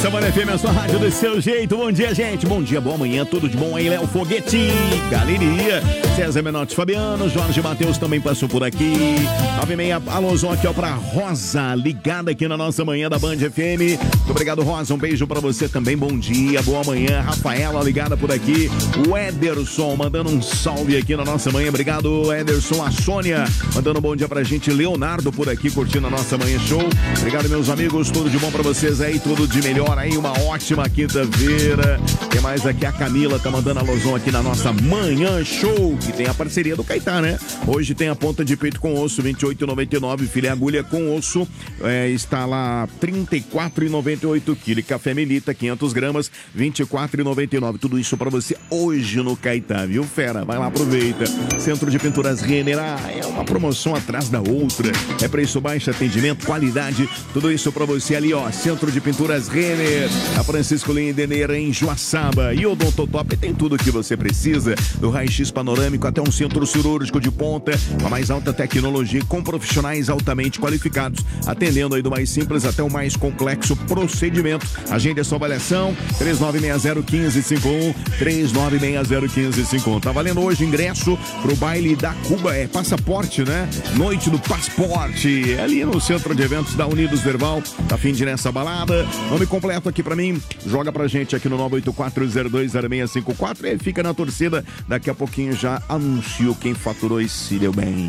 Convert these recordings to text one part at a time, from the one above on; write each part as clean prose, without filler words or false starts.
Essa Band FM é a sua rádio do seu jeito. Bom dia, gente. Bom dia, boa manhã, tudo de bom aí, Léo Foguete, galeria, César Menotti, Fabiano, Jorge Matheus também passou por aqui. 9h30, alôzão aqui, ó, pra Rosa, ligada aqui na nossa manhã da Band FM. Muito obrigado, Rosa, um beijo pra você também, bom dia, boa manhã. Rafaela, ligada por aqui. O Ederson, mandando um salve aqui na nossa manhã. Obrigado, Ederson. A Sônia, mandando um bom dia pra gente. Leonardo por aqui, curtindo a nossa manhã show. Obrigado, meus amigos, tudo de bom pra vocês aí, tudo de melhor aí, uma ótima quinta-feira. Tem mais aqui, a Camila tá mandando alôzão aqui na nossa manhã show, que tem a parceria do Caetá, né? Hoje tem a ponta de peito com osso, 28,99, filé agulha com osso, está lá 34,98 kg, café Melita, 500 gramas, 24,99, tudo isso pra você hoje no Caetá, viu, fera? Vai lá, aproveita. Centro de Pinturas Renner, é uma promoção atrás da outra, é preço baixo, atendimento, qualidade, tudo isso pra você ali, ó, Centro de Pinturas Renner, a Francisco Lindener em Joaçaba. E o Odontotop tem tudo o que você precisa, do raio-x panorâmico até um centro cirúrgico de ponta, com a mais alta tecnologia, com profissionais altamente qualificados, atendendo aí do mais simples até o mais complexo procedimento. Agende a sua avaliação, 3960-1551, 3960-1551. Tá valendo hoje ingresso pro baile da Cuba, passaporte, né? Noite do Passaporte, ali no centro de eventos da Unidos Verbal. Tá fim de ir nessa balada? Nome completo aqui pra mim, joga pra gente aqui no 984020654 e fica na torcida. Daqui a pouquinho já anuncio quem faturou e se deu bem.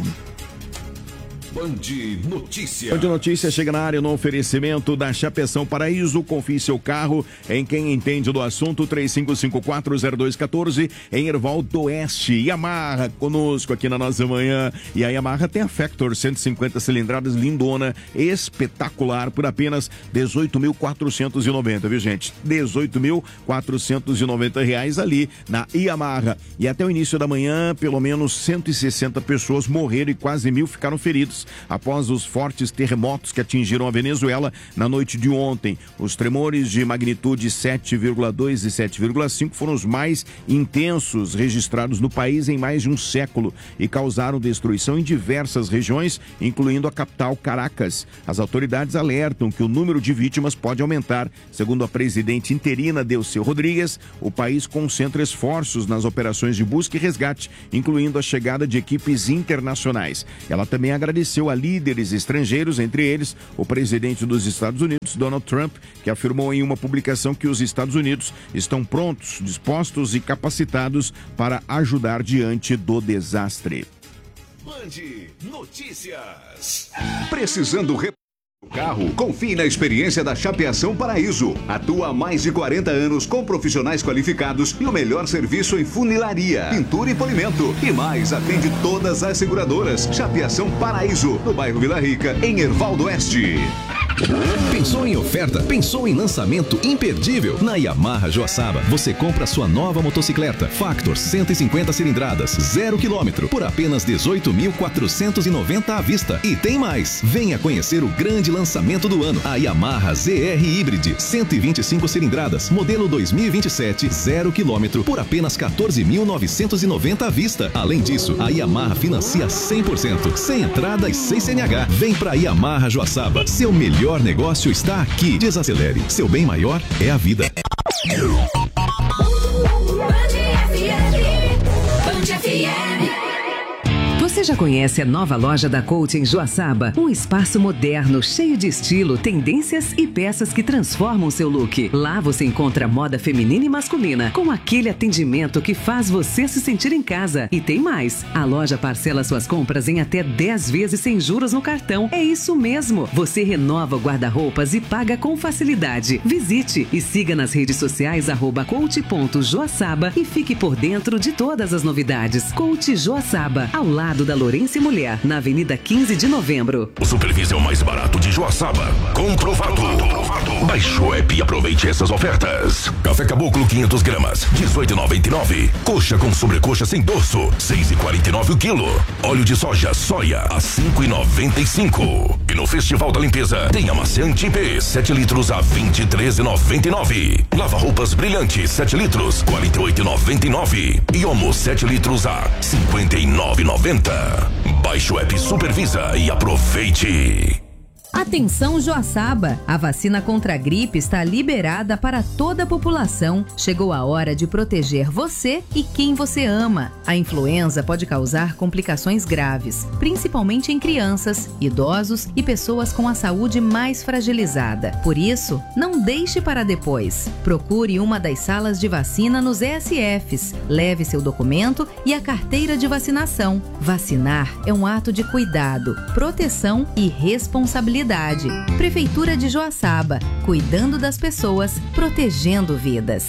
Band Notícia. Band Notícia chega na área no oferecimento da Chapeção Paraíso. Confie seu carro em quem entende do assunto. 35540214 em Erval do Oeste. Yamaha conosco aqui na nossa manhã. E a Yamaha tem a Factor 150 cilindradas lindona, espetacular, por apenas R$18.490, viu, gente? R$18.490 ali na Yamaha. E até o início da manhã, pelo menos 160 pessoas morreram e quase 1.000 ficaram feridos após os fortes terremotos que atingiram a Venezuela na noite de ontem. Os tremores de magnitude 7,2 e 7,5 foram os mais intensos registrados no país em mais de um século e causaram destruição em diversas regiões, incluindo a capital Caracas. As autoridades alertam que o número de vítimas pode aumentar. Segundo a presidente interina Delcy Rodrigues, o país concentra esforços nas operações de busca e resgate, incluindo a chegada de equipes internacionais. Ela também agradeceu a líderes estrangeiros, entre eles o presidente dos Estados Unidos, Donald Trump, que afirmou em uma publicação que os Estados Unidos estão prontos, dispostos e capacitados para ajudar diante do desastre. Band Notícias. Precisando o carro, confie na experiência da Chapeação Paraíso. Atua há mais de 40 anos com profissionais qualificados e o melhor serviço em funilaria, pintura e polimento. E mais, atende todas as seguradoras. Chapeação Paraíso, no bairro Vila Rica, em Erval do Oeste. Pensou em oferta? Pensou em lançamento imperdível? Na Yamaha Joaçaba, você compra sua nova motocicleta Factor 150 cilindradas, 0 km, por apenas R$18.490 à vista. E tem mais! Venha conhecer o grande lançamento do ano, a Yamaha ZR Hybrid 125 cilindradas, modelo 2027, 0 km, por apenas R$14.990 à vista. Além disso, a Yamaha financia 100%, sem entrada e sem CNH. Vem pra Yamaha Joaçaba, seu melhor negócio está aqui. Desacelere, seu bem maior é a vida. Você já conhece a nova loja da Coach em Joaçaba? Um espaço moderno, cheio de estilo, tendências e peças que transformam seu look. Lá você encontra moda feminina e masculina, com aquele atendimento que faz você se sentir em casa. E tem mais, a loja parcela suas compras em até 10 vezes sem juros no cartão. É isso mesmo, você renova o guarda-roupas e paga com facilidade. Visite e siga nas redes sociais @coach.joaçaba e fique por dentro de todas as novidades. Coach Joaçaba, ao lado da Lourenço e Mulher, na Avenida 15 de Novembro. O Supervis é o mais barato de Joaçaba. Comprovado. Baixe o app e aproveite essas ofertas. Café Caboclo 500 gramas, R$18,99. Coxa com sobrecoxa sem dorso, R$6,49 o quilo. Óleo de soja, soia, a R$5,95. E no Festival da Limpeza, tem amaciante IP, 7 litros a R$23,99. Lava roupas brilhante, 7 litros, R$48,99. E Omo, 7 litros a R$59,90. Baixe o app Supervisa e aproveite. Atenção Joaçaba, a vacina contra a gripe está liberada para toda a população. Chegou a hora de proteger você e quem você ama. A influenza pode causar complicações graves, principalmente em crianças, idosos e pessoas com a saúde mais fragilizada. Por isso, não deixe para depois. Procure uma das salas de vacina nos ESFs. Leve seu documento e a carteira de vacinação. Vacinar é um ato de cuidado, proteção e responsabilidade. Prefeitura de Joaçaba, cuidando das pessoas, protegendo vidas.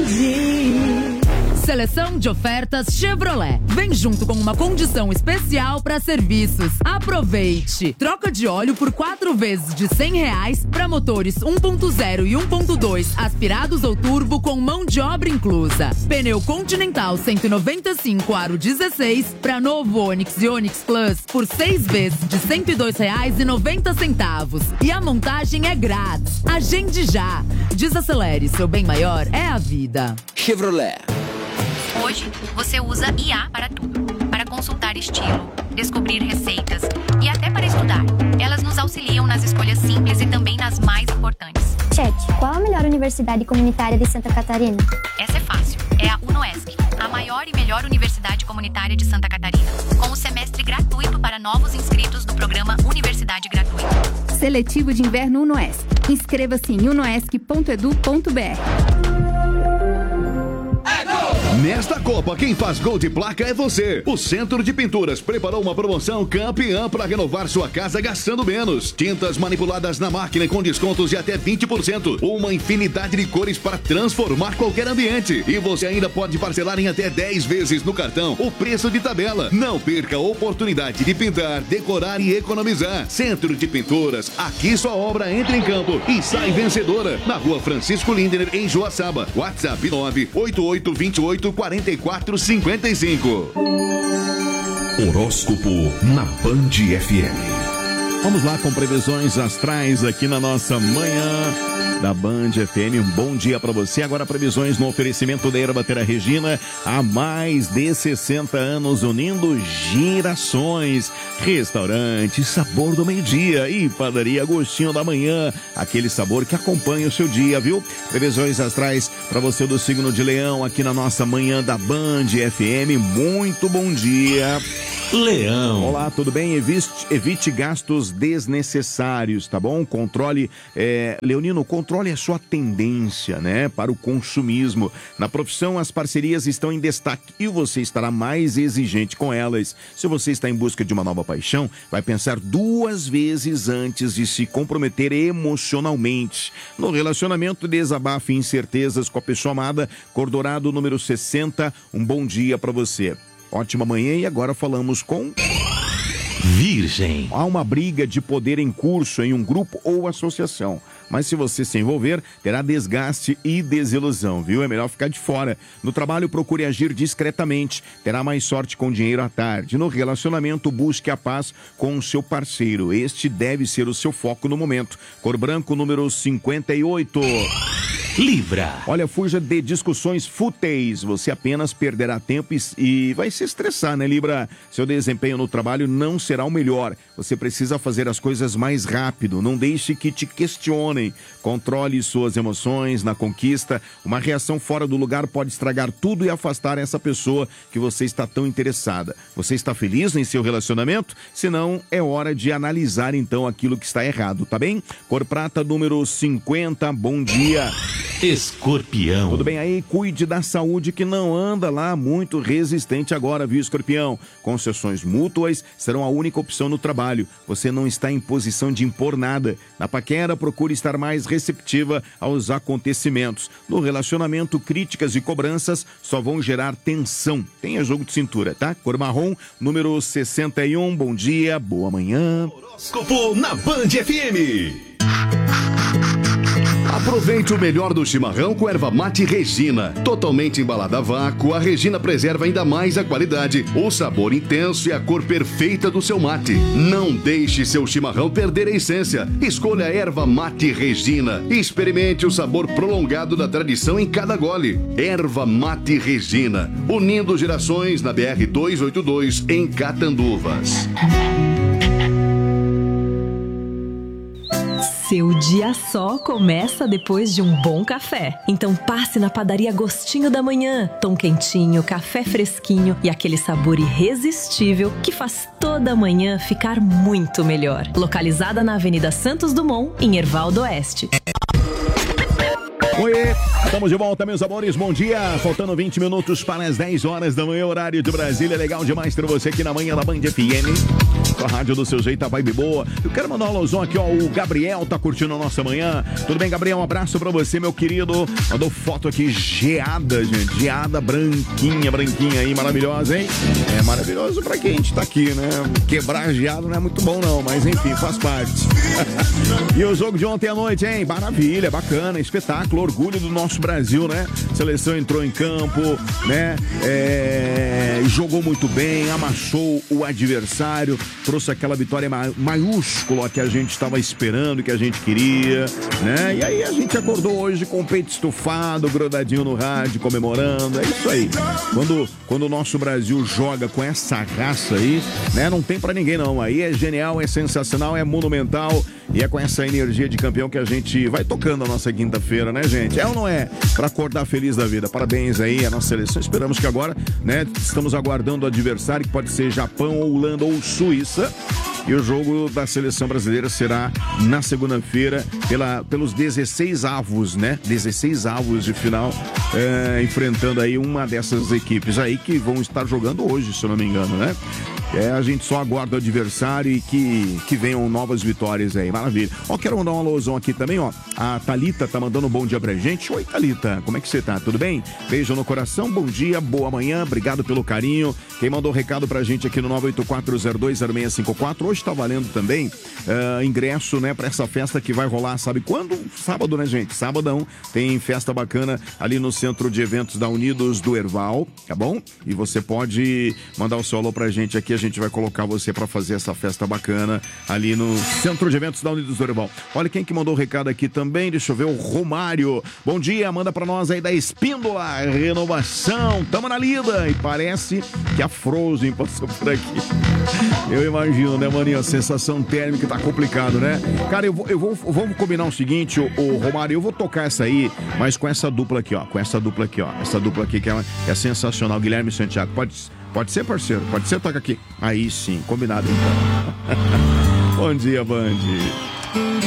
Seleção de ofertas Chevrolet. Vem junto com uma condição especial para serviços. Aproveite! Troca de óleo por 4 vezes de R$100 para motores 1.0 e 1.2 aspirados ou turbo com mão de obra inclusa. Pneu Continental 195 aro 16 para novo Onix e Onix Plus por 6 vezes de R$102,90. E a montagem é grátis. Agende já! Desacelere, seu bem maior é a vida. Chevrolet. Hoje, você usa IA para tudo. Para consultar estilo, descobrir receitas e até para estudar. Elas nos auxiliam nas escolhas simples e também nas mais importantes. Chat, qual a melhor universidade comunitária de Santa Catarina? Essa é fácil. É a UNOESC, a maior e melhor universidade comunitária de Santa Catarina, com o semestre gratuito para novos inscritos do programa Universidade Gratuita. Seletivo de Inverno UNOESC. Inscreva-se em unoesc.edu.br. Nesta Copa, quem faz gol de placa é você. O Centro de Pinturas preparou uma promoção campeã para renovar sua casa gastando menos. Tintas manipuladas na máquina com descontos de até 20%. Uma infinidade de cores para transformar qualquer ambiente. E você ainda pode parcelar em até 10 vezes no cartão o preço de tabela. Não perca a oportunidade de pintar, decorar e economizar. Centro de Pinturas, aqui sua obra entra em campo e sai vencedora. Na Rua Francisco Lindner, em Joaçaba. WhatsApp 988284455. Horóscopo na Band FM. Vamos lá com previsões astrais aqui na nossa manhã da Band FM. Um bom dia para você. Agora previsões no oferecimento da Ervatera Regina. Há mais de 60 anos unindo gerações. Restaurante Sabor do Meio-Dia e Padaria Agostinho da Manhã. Aquele sabor que acompanha o seu dia, viu? Previsões astrais para você do signo de Leão aqui na nossa manhã da Band FM. Muito bom dia. Leão. Olá, tudo bem? Evite gastos desnecessários, tá bom? Controle, Leonino, controle a sua tendência, né, para o consumismo. Na profissão, as parcerias estão em destaque e você estará mais exigente com elas. Se você está em busca de uma nova paixão, vai pensar 2 vezes antes de se comprometer emocionalmente. No relacionamento, desabafe incertezas com a pessoa amada. Cordorado número 60, um bom dia para você. Ótima manhã e agora falamos com... Virgem. Há uma briga de poder em curso em um grupo ou associação. Mas se você se envolver, terá desgaste e desilusão, viu? É melhor ficar de fora. No trabalho, procure agir discretamente. Terá mais sorte com dinheiro à tarde. No relacionamento, busque a paz com o seu parceiro. Este deve ser o seu foco no momento. Cor branco, número 58. Libra. Olha, fuja de discussões fúteis. Você apenas perderá tempo e vai se estressar, né, Libra? Seu desempenho no trabalho não será o melhor. Você precisa fazer as coisas mais rápido. Não deixe que te questionem. Controle suas emoções na conquista. Uma reação fora do lugar pode estragar tudo e afastar essa pessoa que você está tão interessada. Você está feliz em seu relacionamento? Se não, é hora de analisar então aquilo que está errado, tá bem? Cor prata, número 50. Bom dia. Escorpião. Tudo bem aí? Cuide da saúde que não anda lá muito resistente agora, viu, Escorpião? Concessões mútuas serão a única opção no trabalho. Você não está em posição de impor nada. Na paquera, procure estar mais receptiva aos acontecimentos. No relacionamento, críticas e cobranças só vão gerar tensão. Tenha jogo de cintura, tá? Cor marrom, número 61. Bom dia, boa manhã. Horóscopo na Band FM. Aproveite o melhor do chimarrão com erva mate Regina. Totalmente embalada a vácuo, a Regina preserva ainda mais a qualidade, o sabor intenso e a cor perfeita do seu mate. Não deixe seu chimarrão perder a essência. Escolha a erva mate Regina e experimente o sabor prolongado da tradição em cada gole. Erva mate Regina, unindo gerações na BR-282 em Catanduvas. Seu dia só começa depois de um bom café. Então passe na padaria Gostinho da Manhã. Pão quentinho, café fresquinho e aquele sabor irresistível que faz toda a manhã ficar muito melhor. Localizada na Avenida Santos Dumont, em Herval do Oeste. Oi, estamos de volta, meus amores, bom dia. Faltando 20 minutos para as 10 horas da manhã, horário de Brasília. Legal demais ter você aqui na manhã da Band FM. A rádio do seu jeito, a vibe boa. Eu quero mandar um alusão aqui, ó, o Gabriel tá curtindo a nossa manhã. Tudo bem, Gabriel? Um abraço pra você, meu querido. Mandou foto aqui, geada, gente. Geada branquinha aí, maravilhosa, hein? É maravilhoso pra quem a gente tá aqui, né? Quebrar geado não é muito bom não, mas enfim, faz parte. E o jogo de ontem à noite, hein? Maravilha, bacana, espetáculo, orgulho do nosso Brasil, né? A seleção entrou em campo, né? Jogou muito bem, amassou o adversário, trouxe aquela vitória maiúscula que a gente estava esperando, que a gente queria, né? E aí a gente acordou hoje com o peito estufado, grudadinho no rádio, comemorando, é isso aí. Quando o nosso Brasil joga com essa raça aí, né? Não tem pra ninguém não, aí é genial, é sensacional, é monumental e é com essa energia de campeão que a gente vai tocando a nossa quinta-feira, né, gente? É ou não é? Pra acordar feliz da vida. Parabéns aí à nossa seleção, esperamos que agora, né, estamos aguardando o adversário, que pode ser Japão, Holanda ou Suíça. E o jogo da seleção brasileira será na segunda-feira pelos 16 avos, né? 16 avos de final, enfrentando aí uma dessas equipes aí que vão estar jogando hoje, se eu não me engano, né? A gente só aguarda o adversário e que venham novas vitórias aí, maravilha. Ó, quero mandar uma alusão aqui também, ó. A Thalita tá mandando um bom dia pra gente. Oi, Thalita, como é que você tá? Tudo bem? Beijo no coração, bom dia, boa manhã, obrigado pelo carinho. Quem mandou recado pra gente aqui no 984020654, hoje tá valendo também ingresso, né, pra essa festa que vai rolar, sabe quando? Sábado, né, gente? Sabadão, tem festa bacana ali no Centro de Eventos da Unidos do Herval, tá bom? E você pode mandar o seu alô pra gente aqui, a gente vai colocar você pra fazer essa festa bacana ali no Centro de Eventos da Unidos do Herval. Olha quem que mandou o recado aqui também, deixa eu ver, o Romário. Bom dia, manda pra nós aí da Espíndola, renovação, tamo na lida. E parece que a Frozen passou por aqui. Eu imagino, né, maninho? A sensação térmica tá complicado, né? Cara, vamos combinar o seguinte, o Romário, eu vou tocar essa aí, mas com essa dupla aqui, ó. Essa dupla aqui que é sensacional. Guilherme Santiago, pode ser, parceiro? Pode ser? Toca aqui. Aí sim, combinado então. Bom dia, Band.